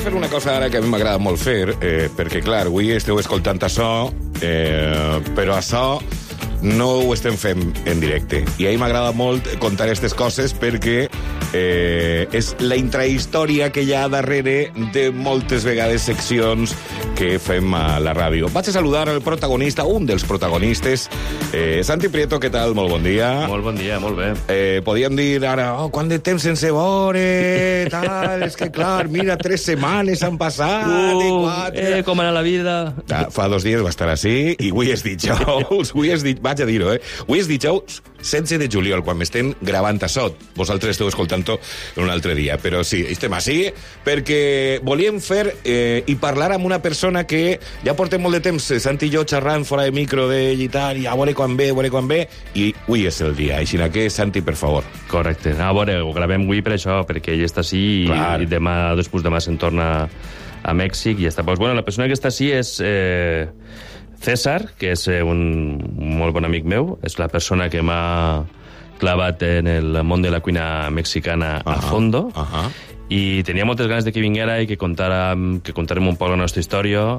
fer una cosa ara que a mi m'agrada molt fer, perquè, clar, avui esteu escoltant açò, però açò no ho estem fent en directe. I a mi m'agrada molt contar aquestes coses perquè és la intrahistòria que hi ha darrere de moltes vegades seccions que fem a la ràdio. Vaig a saludar al protagonista, un dels protagonistes, Santi Prieto, què tal? Molt bon dia. Molt bon dia, molt bé. Podíem dir ara, quant de temps sense veure, tal, és que clar, mira, 3 setmanes han passat, i 4... Com era la vida? Fa 2 dies va estar així, i avui és dijous, vaig a dir-ho, avui és dijous 16 de juliol, quan m'estem gravant a sot. Vosaltres esteu escoltant-ho un altre dia, però sí, estem així perquè volíem fer i parlar amb una persona que ja portem molt de temps, Santi i jo xerrant fora de micro d'ell i tal, i a veure quan ve, i avui és el dia, així que, Santi, per favor. Correcte. A veure, ho gravem avui per això, perquè ell està així i demà, després demà se'n torna a Mèxic i ja està. Pues, bueno, la persona que està així és César, que és un molt bon amic meu, és la persona que m'ha clavat en el món de la cuina mexicana a fondo, i tenia moltes ganes de que vinguera i que contarem un poc la nostra història,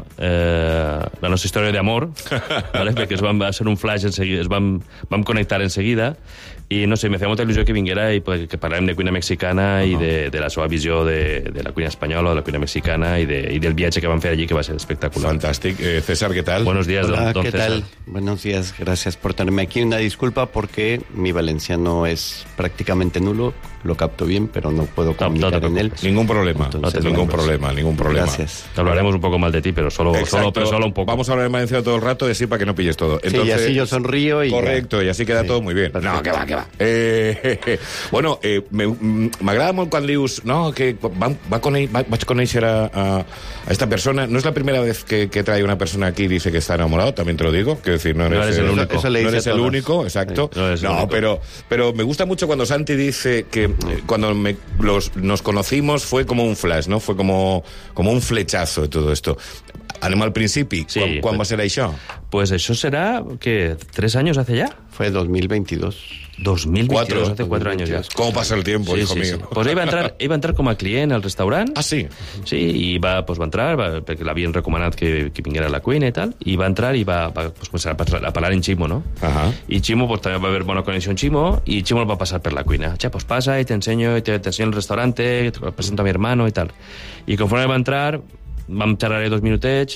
d'amor, ¿vale? Perquè va ser un flash en seguida, vam connectar en seguida, i no sé, me feia molta il·lusió que vinguera i que parlem de cuina mexicana i de la seva visió de la cuina espanyola, de la cuina mexicana i del viatge que van fer allí, que va ser espectacular. Fantàstic. César, ¿qué tal? Buenos días, Hola, don ¿qué César. tal? Buenos días, gracias por tenerme aquí. Una disculpa porque mi valenciano es prácticamente nulo, lo capto bien, pero no puedo comunicar en él. Ningún problema, Entonces, ningún problema. Gracias. Te hablaremos un poco mal de ti, pero solo un poco. Vamos a hablar en valenciano todo el rato y así para que no pilles todo. Entonces, sí, y así yo sonrío y... Correcto, y así queda todo muy bien. Perfecto. No, que va. Bueno, m'agrada molt quan dius que vaig conèixer a esta persona. No es la primera vez que trae una persona aquí y dice que está enamorado, también te lo digo. Quiero decir, no eres el único. Eso le no dice eres el único, exacto. Sí, no, pero me gusta mucho cuando Santi dice que cuando nos conocimos fue como un flash, ¿no? Fue como un flechazo de todo esto. Anem al principi. Sí, ¿Cuán va a ser això? Pues eso será, ¿qué? ¿3 años hace ya? Fue 2022. 2022, hace 4 años ya. ¿Cómo pasa el tiempo, hijo mío? Sí. Pues iba a entrar com a client al restaurant. Ah, sí? Sí, i va entrar, perquè l'havien recomanat que vinguera a la cuina i tal, i va entrar i va començar a parlar en Ximo, no? I Ximo també va haver bona connexió amb Ximo, i Ximo el va passar per la cuina. Pues pasa y te enseño el restaurante, te presento a mi hermano y tal. I conforme va entrar, vam xerrar 2 minutets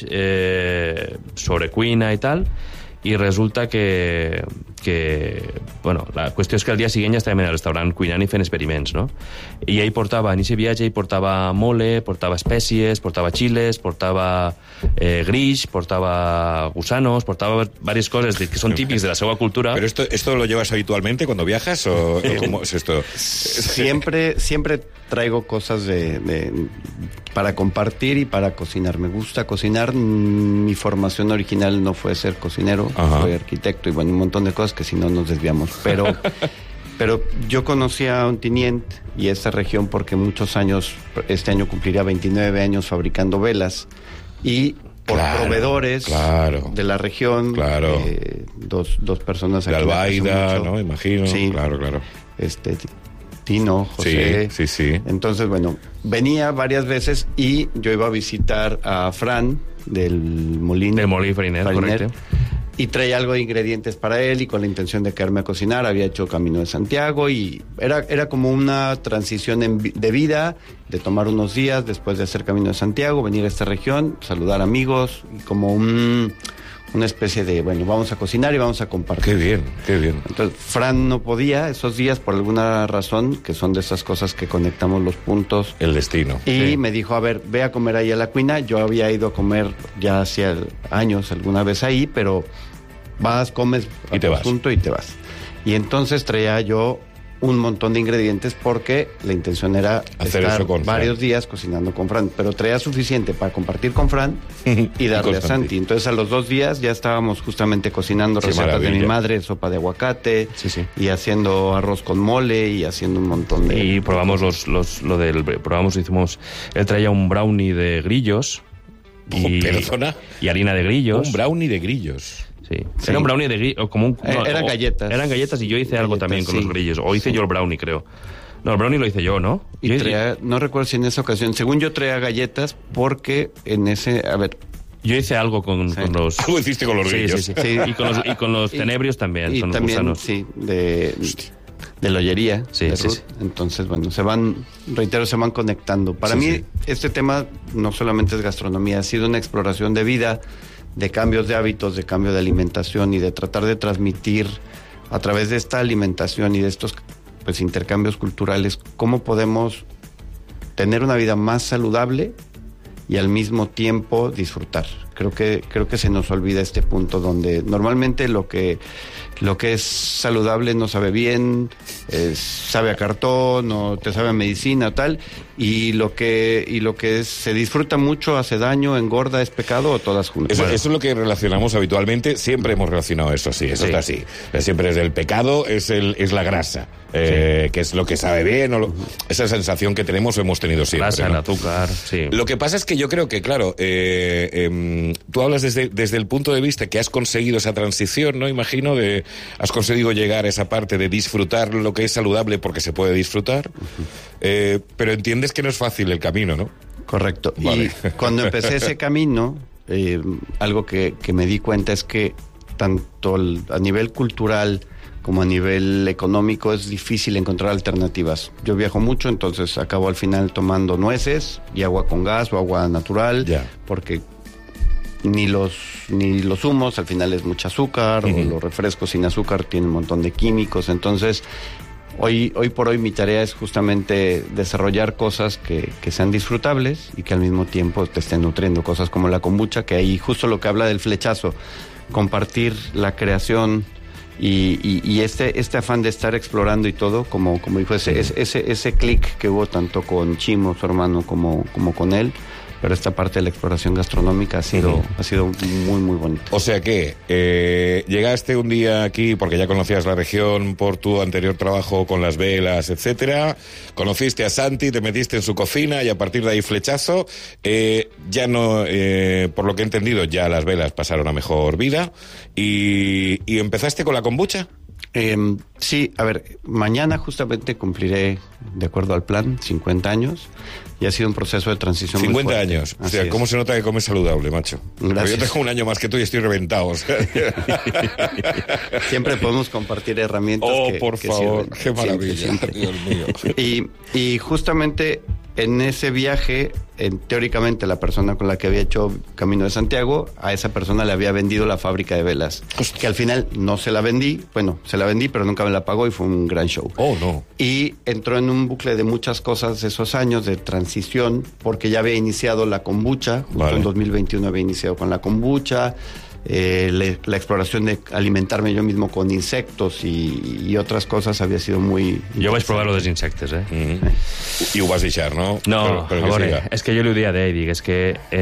sobre cuina i tal, i resulta que bueno, la qüestió és que el dia següent ja estàvem en el restaurant cuinant i fent experiments, no? I ell portava, en aquest viatge, portava mole, portava espècies, portava chiles, portava greix, portava gusanos, portava varias coses que són típics de la seva cultura. ¿Pero esto lo llevas habitualmente cuando viajas o cómo es esto? Siempre traigo cosas para compartir y para cocinar. Me gusta cocinar. Mi formación original no fue ser cocinero, soy arquitecto y bueno, un montón de cosas que si no nos desviamos. Pero yo conocí a Ontinyent y esta región porque muchos años, este año cumpliría 29 años fabricando velas y por proveedores de la región, dos personas de Albaida, ¿no? Imagino. Sí, claro. Tino, José. Sí. Entonces, bueno, venía varias veces y yo iba a visitar a Fran del Molí Fariner, correcto. Y traía algo de ingredientes para él y con la intención de quedarme a cocinar. Había hecho Camino de Santiago y era como una transición de vida, de tomar unos días después de hacer Camino de Santiago, venir a esta región, saludar amigos y como una especie de, bueno, vamos a cocinar y vamos a compartir. Qué bien. Entonces, Fran no podía esos días por alguna razón, que son de esas cosas que conectamos los puntos. El destino. Y me dijo, a ver, ve a comer ahí a la cuina. Yo había ido a comer ya hacía años alguna vez ahí, pero vas, comes y te vas. Junto y te vas. Y entonces traía yo un montón de ingredientes porque la intención era hacer estar eso con varios días cocinando con Fran, pero traía suficiente para compartir con Fran y darle a Santi. Entonces a los 2 días ya estábamos justamente cocinando recetas de mi madre, sopa de aguacate y haciendo arroz con mole y haciendo un montón de... Y probamos hicimos, él traía un brownie de grillos y harina de grillos. Un brownie de grillos. Sí. Era un brownie de grillos. Eran galletas. Eran galletas y yo hice algo también con los grillos. O hice yo el brownie, creo. No, el brownie lo hice yo, ¿no? Y no recuerdo si en esa ocasión, según yo traía galletas, porque en ese, a ver... Yo hice algo con los... Algo hiciste con los grillos. Sí. Y con los tenebrios también, y son también, gusanos. Sí, de la ollería. Sí. Entonces, bueno, se van conectando. Para mí, este tema no solamente es gastronomía, ha sido una exploración de vida, de cambios de hábitos, de cambio de alimentación y de tratar de transmitir a través de esta alimentación y de estos pues intercambios culturales cómo podemos tener una vida más saludable y al mismo tiempo disfrutar. Creo que se nos olvida este punto donde normalmente lo que es saludable no sabe bien, sabe a cartón o te sabe a medicina o tal, y lo que se disfruta mucho hace daño, engorda, es pecado, o todas juntas. Eso es lo que relacionamos habitualmente, siempre hemos relacionado eso así, eso está así. Siempre es el pecado, es la grasa, que es lo que sabe bien, esa sensación que tenemos o hemos tenido siempre. Grasa, ¿no? el azúcar, sí. Lo que pasa es que yo creo que, claro, tú hablas desde el punto de vista que has conseguido esa transición, ¿no? Imagino, has conseguido llegar a esa parte de disfrutar lo que es saludable porque se puede disfrutar, pero entiendes que no es fácil el camino, ¿no? Correcto. Vale. Y cuando empecé ese camino, algo que me di cuenta es que tanto a nivel cultural como a nivel económico es difícil encontrar alternativas. Yo viajo mucho, entonces acabo al final tomando nueces y agua con gas o agua natural, porque ni los zumos, al final es mucho azúcar, o los refrescos sin azúcar tienen un montón de químicos. Entonces, hoy por hoy mi tarea es justamente desarrollar cosas que sean disfrutables y que al mismo tiempo te estén nutriendo, cosas como la kombucha, que ahí justo lo que habla del flechazo, compartir la creación y este afán de estar explorando y todo, como dijo, ese clic que hubo tanto con Chimo, su hermano, como con él. Pero esta parte de la exploración gastronómica ha sido muy, muy bonita. O sea que llegaste un día aquí porque ya conocías la región por tu anterior trabajo con las velas, etcétera. Conociste a Santi, te metiste en su cocina y a partir de ahí flechazo. Ya no, por lo que he entendido, ya las velas pasaron a mejor vida. ¿Y empezaste con la kombucha? Sí, a ver, mañana justamente cumpliré, de acuerdo al plan, 50 años. Y ha sido un proceso de transición 50 muy fuerte. 50 años. O sea, Así ¿cómo es. se nota que comes saludable, macho? Gracias. Yo tengo un año más que tú y estoy reventado. O sea. Siempre podemos compartir herramientas por favor, sirven. qué maravilla. Siempre. Dios mío. Y justamente en ese viaje, teóricamente la persona con la que había hecho Camino de Santiago, a esa persona le había vendido la fábrica de velas. Hostia. Que al final no se la vendí, bueno, se la vendí, pero nunca me la pagó y fue un gran show. Oh, no. Y entró en un bucle de muchas cosas esos años de transición, porque ya había iniciado la kombucha, justo en 2021 había iniciado con la kombucha, la exploración de alimentarme yo mismo con insectos y otras cosas había sido muy... Jo vaig provar-ho dels insectes, I ho vas deixar, no? No, però a veure, és que jo li ho dia a ell, dic, és que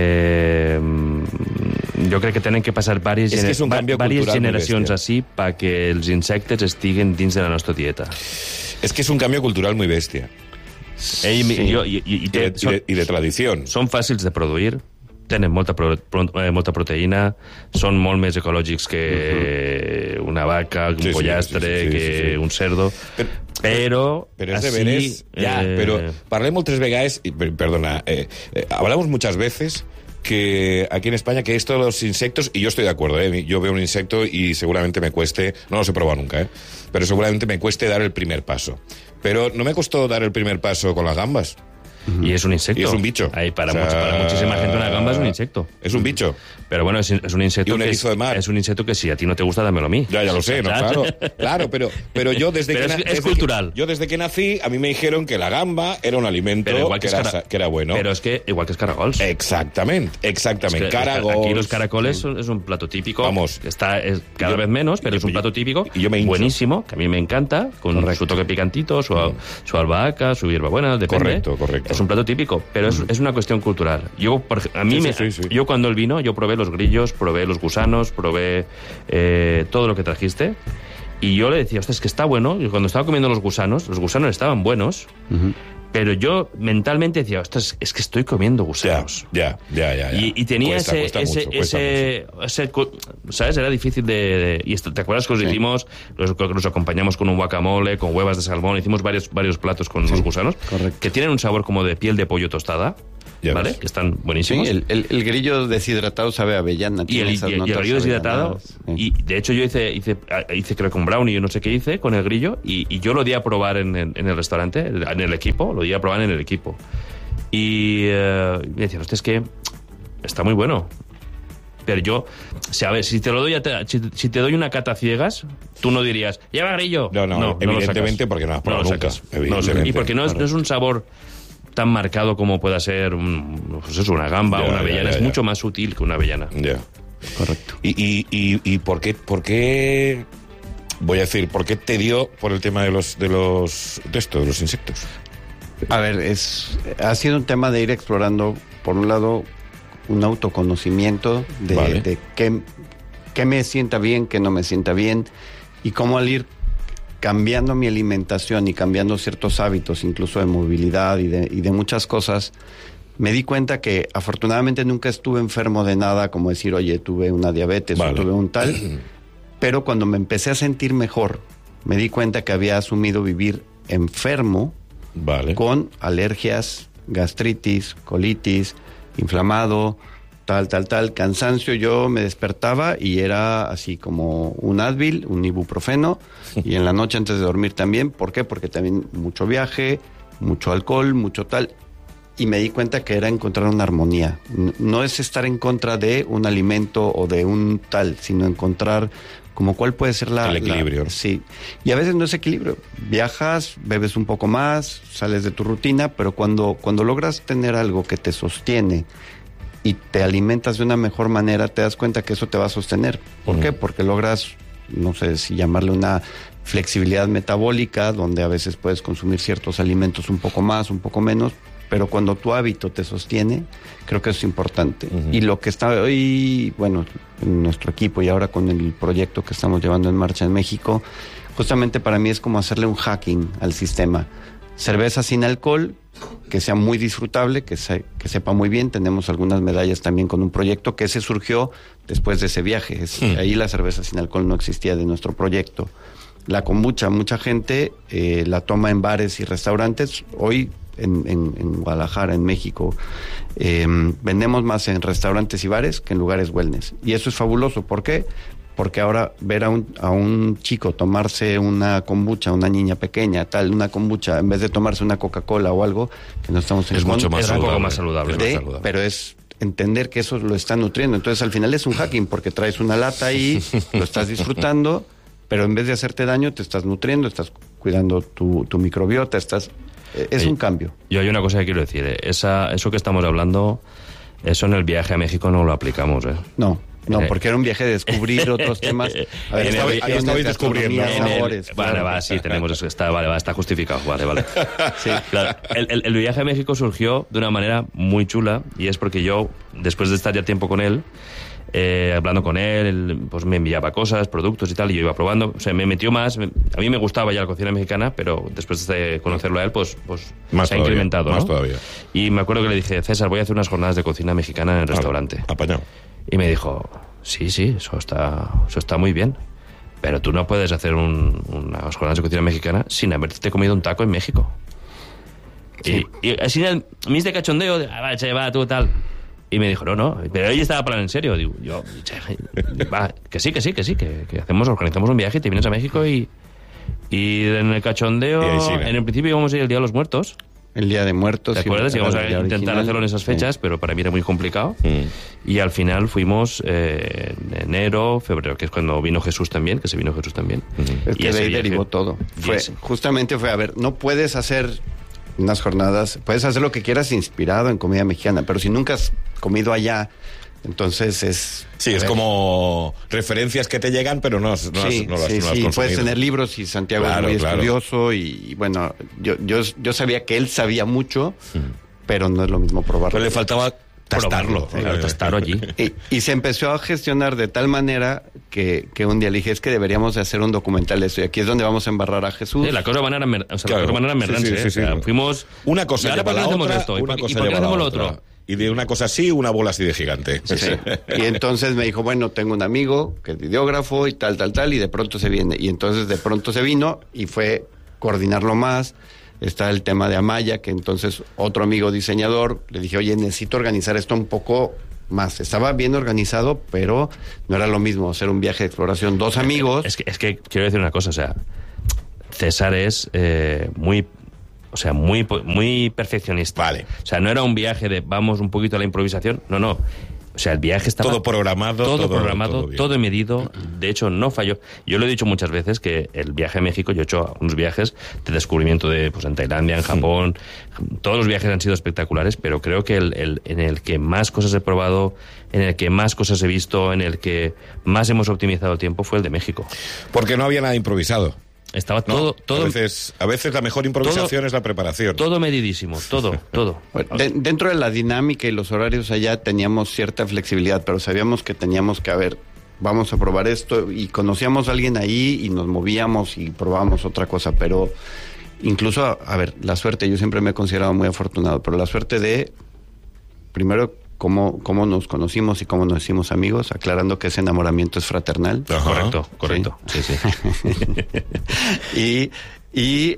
jo crec que tenen que passar diverses generacions així perquè els insectes estiguen dins de la nostra dieta. Es que es un cambio cultural muy bestia. I de tradició. Són fàcils de produir, tenen molta proteïna, són molt més ecològics que una vaca, un pollastre, que un cerdo... Pero es de veres, pero parlé moltes vegades, perdona, hablamos muchas veces que aquí en España que esto de los insectos, y yo estoy de acuerdo, yo veo un insecto y seguramente me cueste, no los he probado nunca, pero seguramente me cueste dar el primer paso. Pero no me costó dar el primer paso con las gambas. Y es un insecto. Y es un bicho. Para muchísima gente una gamba es un insecto. Es un bicho. Pero bueno, es un insecto. Y un erizo de mar. Es un insecto que si a ti no te gusta, dámelo a mí. Ya lo sé, ¿no? Claro, pero yo desde es cultural. Yo desde que nací, a mí me dijeron que la gamba era un alimento que era bueno. Pero es que igual que los caracoles. Exactamente. Es que aquí los caracoles es un plato típico. Vamos. Está cada vez menos, pero es un plato típico. Y yo me hincho. Buenísimo, que a mí me encanta, con su toque picantito, su albahaca, su hierbabuena, depende. Correcto. Es un plato típico. Pero es una cuestión cultural. Yo cuando él vino, yo probé los grillos, probé los gusanos, probé todo lo que trajiste. Y yo le decía, ostras, es que está bueno. Y cuando estaba comiendo los gusanos estaban buenos, Pero yo mentalmente decía, ostras, es que estoy comiendo gusanos. Ya. Y tenía cuesta ese ¿sabes? Era difícil y ¿te acuerdas que hicimos? Nos acompañamos con un guacamole, con huevas de salmón, hicimos varios platos con los gusanos, correcto, que tienen un sabor como de piel de pollo tostada. ¿Vale? Que están buenísimos. Sí, el grillo deshidratado sabe a avellana. Y el grillo deshidratado. Y de hecho yo hice creo que un brownie, yo no sé qué hice con el grillo, y yo lo di a probar en el restaurante, en el equipo, Y me decían, hostia, es que está muy bueno. Pero yo, a ver, si te doy una cata ciegas, tú no dirías, lleva grillo. No, evidentemente, porque no has probado nunca. Y porque no es un sabor tan marcado como pueda ser una gamba o una avellana. Es mucho más sutil que una avellana. Ya. Correcto. ¿Y por qué voy a decir, por qué te dio por el tema de los insectos? A ver, ha sido un tema de ir explorando, por un lado, un autoconocimiento de qué me sienta bien, qué no me sienta bien, y cómo al ir cambiando mi alimentación y cambiando ciertos hábitos, incluso de movilidad y de muchas cosas, me di cuenta que afortunadamente nunca estuve enfermo de nada, como decir, oye, tuve una diabetes o tuve un tal, pero cuando me empecé a sentir mejor, me di cuenta que había asumido vivir enfermo, con alergias, gastritis, colitis, inflamado, tal, cansancio. Yo me despertaba y era así como un Advil, un ibuprofeno, y en la noche antes de dormir también. ¿Por qué? Porque también mucho viaje, mucho alcohol, mucho tal. Y me di cuenta que era encontrar una armonía. No es estar en contra de un alimento o de un tal, sino encontrar como cuál puede ser el equilibrio. Sí. Y a veces no es equilibrio. Viajas, bebes un poco más, sales de tu rutina, pero cuando logras tener algo que te sostiene y te alimentas de una mejor manera, te das cuenta que eso te va a sostener. ¿Por qué? Porque logras, no sé si llamarle una flexibilidad metabólica, donde a veces puedes consumir ciertos alimentos un poco más, un poco menos, pero cuando tu hábito te sostiene, creo que eso es importante. Y lo que está hoy, bueno, en nuestro equipo y ahora con el proyecto que estamos llevando en marcha en México, justamente para mí es como hacerle un hacking al sistema. Cerveza sin alcohol, que sea muy disfrutable, que sepa muy bien. Tenemos algunas medallas también con un proyecto que surgió después de ese viaje. Ahí la cerveza sin alcohol no existía de nuestro proyecto. La kombucha, mucha gente la toma en bares y restaurantes. Hoy en Guadalajara, en México, vendemos más en restaurantes y bares que en lugares wellness. Y eso es fabuloso. ¿Por qué? Porque ahora ver a un chico tomarse una kombucha, una niña pequeña, una kombucha, en vez de tomarse una Coca-Cola o algo, que no estamos en es mucho más saludable. Un poco más saludable. Pero es entender que eso lo está nutriendo. Entonces, al final es un hacking, porque traes una lata ahí, lo estás disfrutando, pero en vez de hacerte daño, te estás nutriendo, estás cuidando tu microbiota, es un cambio. Yo hay una cosa que quiero decir, eso que estamos hablando, eso en el viaje a México no lo aplicamos, No, porque era un viaje de descubrir otros temas. A ver, estabais descubriendo. Sí, tenemos eso. Está justificado. Vale. Sí. Claro, el viaje a México surgió de una manera muy chula, y es porque yo, después de estar ya tiempo con él, hablando con él, pues me enviaba cosas, productos y tal, y yo iba probando. O sea, me metió más. A mí me gustaba ya la cocina mexicana, pero después de conocerlo a él, pues más se ha incrementado. Más todavía. Y me acuerdo que le dije, César, voy a hacer unas jornadas de cocina mexicana en el restaurante. Apañado. Y me dijo, sí, eso está muy bien, pero tú no puedes hacer unas jornadas de cocina mexicana sin haberte comido un taco en México. Sí. Y así, me hice cachondeo, va, tú, tal. Y me dijo, no, pero ella estaba hablando en serio. Digo, que sí, organizamos un viaje y te vienes a México y en el cachondeo, en el principio íbamos a ir el Día de los Muertos. El Día de Muertos. ¿Te acuerdas? Íbamos a intentar hacerlo en esas fechas, pero para mí era muy complicado. Y al final fuimos en enero, febrero, que es cuando vino Jesús también, Es que de ahí derivó todo. Justamente fue, a ver, no puedes hacer unas jornadas, puedes hacer lo que quieras inspirado en comida mexicana, pero si nunca has comido allá, entonces es... Sí, es como referencias que te llegan, pero no las consumido. Puedes tener libros, y Santiago es muy estudioso, y yo sabía que él sabía mucho, pero no es lo mismo probarlo. Pero le faltaba tastarlo. Tastarlo allí. Y se empezó a gestionar de tal manera que un día le dije, es que deberíamos de hacer un documental de esto, y aquí es donde vamos a embarrar a Jesús. Sí, la cosa van a merdarse. Fuimos... Una cosa lleva la otra, esto, una cosa ¿y por qué hacemos lo otra? otro? Y de una cosa así, una bola así de gigante. Sí. Y entonces me dijo, bueno, tengo un amigo que es videógrafo y tal, y de pronto se viene. Y entonces de pronto se vino y fue coordinarlo más. Está el tema de Amaya, que entonces otro amigo diseñador, le dije, oye, necesito organizar esto un poco más. Estaba bien organizado, pero no era lo mismo hacer un viaje de exploración. Dos amigos. Es que quiero decir una cosa, o sea, César es muy perfeccionista. Vale. O sea, no era un viaje de vamos un poquito a la improvisación, no. O sea, el viaje estaba... Todo programado. Todo medido. De hecho, no falló. Yo lo he dicho muchas veces que el viaje a México, yo he hecho unos viajes de descubrimiento en Tailandia, en Japón. Todos los viajes han sido espectaculares, pero creo que en el que más cosas he probado, en el que más cosas he visto, en el que más hemos optimizado el tiempo fue el de México. Porque no había nada improvisado. Estaba todo... A veces la mejor improvisación es la preparación. Todo medidísimo, todo. Bueno, dentro de la dinámica y los horarios allá teníamos cierta flexibilidad, pero sabíamos que teníamos que, vamos a probar esto, y conocíamos a alguien ahí y nos movíamos y probábamos otra cosa, pero incluso, la suerte, yo siempre me he considerado muy afortunado, pero la suerte de, primero, cómo nos conocimos y cómo nos hicimos amigos, aclarando que ese enamoramiento es fraternal. Ajá. Correcto. Sí. y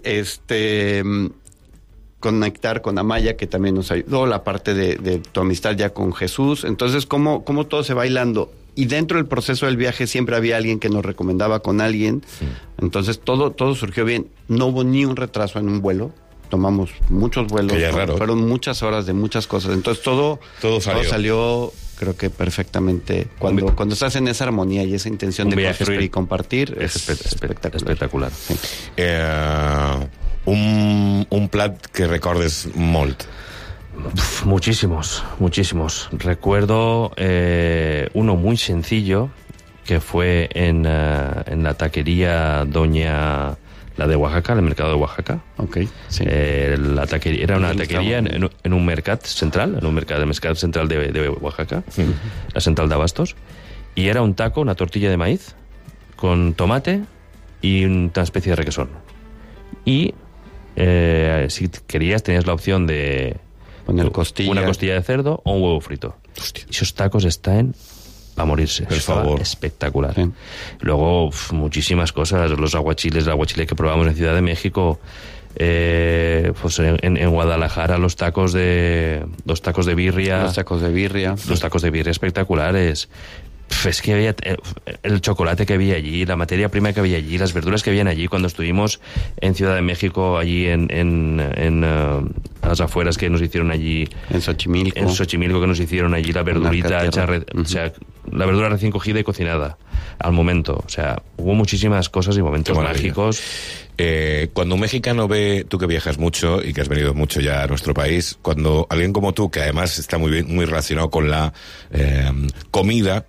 conectar con Amaya, que también nos ayudó, la parte de tu amistad ya con Jesús. Entonces, cómo todo se va hilando. Y dentro del proceso del viaje siempre había alguien que nos recomendaba con alguien. Sí. Entonces, todo surgió bien. No hubo ni un retraso en un vuelo. Tomamos muchos vuelos, fueron muchas horas de muchas cosas, entonces todo salió creo que perfectamente. Cuando estás en esa armonía y esa intención de construir y compartir, es espectacular. Sí. Un plat que recordes molt. Muchísimos. Recuerdo uno muy sencillo que fue en la taquería Doña... La de Oaxaca, el mercado de Oaxaca. Okay, sí. La taquería, era una taquería en un mercat central, el mercat central de Oaxaca, la central de abastos, y era un taco, una tortilla de maíz con tomate y una especie de requesón. Y si querías tenías la opción de poner una costilla de cerdo o un huevo frito. Hostia. Esos tacos están a morirse. Por favor. Espectacular. Sí. Luego, muchísimas cosas. Los aguachiles, el aguachile que probamos en Ciudad de México. Pues en Guadalajara, los tacos de birria. Los tacos de birria espectaculares. Es que había el chocolate que había allí, la materia prima que había allí, las verduras que habían allí. Cuando estuvimos en Ciudad de México, allí en las afueras que nos hicieron allí, en Xochimilco que nos hicieron allí la verdurita hecha, o sea, la verdura recién cogida y cocinada al momento. O sea, hubo muchísimas cosas y momentos mágicos. Cuando un mexicano ve, tú que viajas mucho y que has venido mucho ya a nuestro país, cuando alguien como tú, que además está muy relacionado con la comida,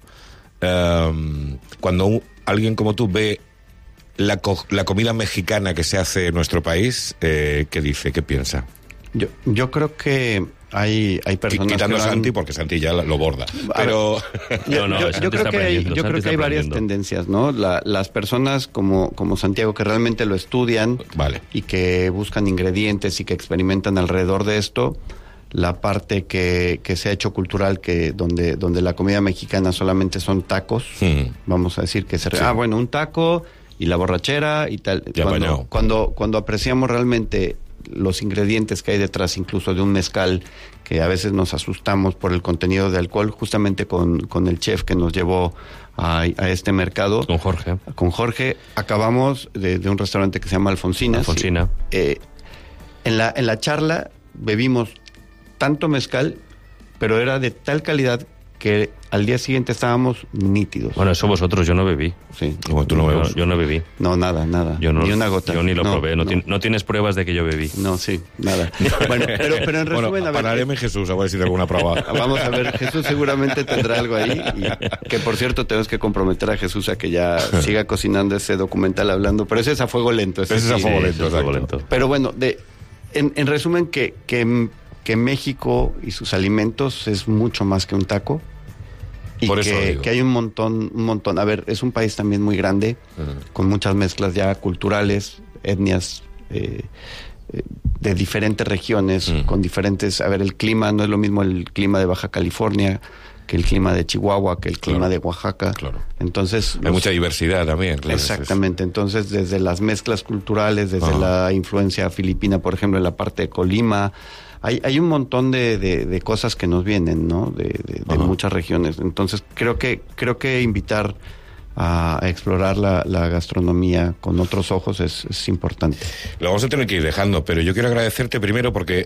cuando alguien como tú ve la comida mexicana que se hace en nuestro país, ¿qué dice? ¿Qué piensa? Yo creo que hay personas quitando que a Santi, porque Santi ya lo borda. Pero yo creo que hay varias tendencias, ¿no? Las personas como Santiago, que realmente lo estudian, vale, y que buscan ingredientes y que experimentan alrededor de esto. La parte que se ha hecho cultural, que donde la comida mexicana solamente son tacos, vamos a decir que un taco y la borrachera y tal. Cuando apreciamos realmente los ingredientes que hay detrás, incluso de un mezcal, que a veces nos asustamos por el contenido de alcohol, justamente con el chef que nos llevó a este mercado. Con Jorge, acabamos de un restaurante que se llama Alfonsina. En la charla bebimos tanto mezcal, pero era de tal calidad que al día siguiente estábamos nítidos. Bueno, eso vosotros, yo no bebí. Sí. ¿Tú no bebes? Yo no bebí. No, nada. Ni una gota. Yo ni lo probé. No tienes pruebas de que yo bebí. No, sí, nada. Bueno, pero en resumen, parareme Jesús, a ver si tengo alguna prueba. Vamos a ver, Jesús seguramente tendrá algo ahí. Y que, por cierto, tenemos que comprometer a Jesús a que ya siga cocinando ese documental hablando. Pero ese es a fuego lento. Ese es a fuego lento. Pero bueno, en resumen, que que México y sus alimentos es mucho más que un taco. Y por eso que hay un montón. A ver, es un país también muy grande, con muchas mezclas ya culturales, etnias de diferentes regiones, con diferentes... A ver, el clima no es lo mismo el clima de Baja California que el clima de Chihuahua, que el clima de Oaxaca. Claro. Entonces... Hay mucha diversidad también. Claro, exactamente. Entonces, desde las mezclas culturales, desde la influencia filipina, por ejemplo, en la parte de Colima... Hay un montón de cosas que nos vienen, ¿no? De muchas regiones. Entonces, creo que invitar a explorar la gastronomía con otros ojos es importante. Lo vamos a tener que ir dejando, pero yo quiero agradecerte primero porque